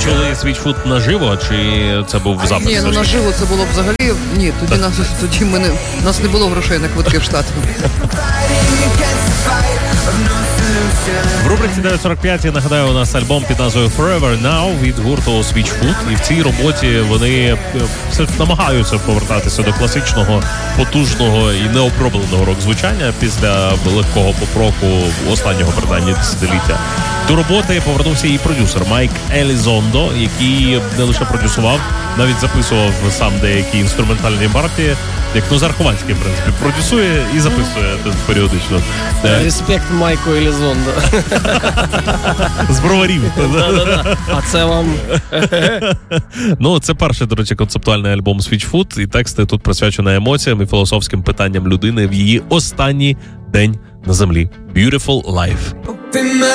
чули Switchfoot наживо, чи це був запис? Ні, ну наживо це було б взагалі... Ні, тоді нас не було грошей на квитки в Штати. В рубриці 945, я нагадаю, у нас альбом під назвою Forever Now від гурту Switchfoot. І в цій роботі вони все намагаються повертатися до класичного, потужного і неопробленого рок-звучання після легкого поп-року останнього принаймні десятиліття. До роботи повернувся і продюсер Майк Елізондо, який не лише продюсував, навіть записував сам деякі інструментальні партії, як Назар Хованський, в принципі, продюсує і записує періодично. Респект Майку Елізондо. З броварів. А це вам... Ну, це перший, до речі, концептуальний альбом Switchfoot, і тексти тут присвячені емоціям і філософським питанням людини в її останній день на землі. Beautiful Life.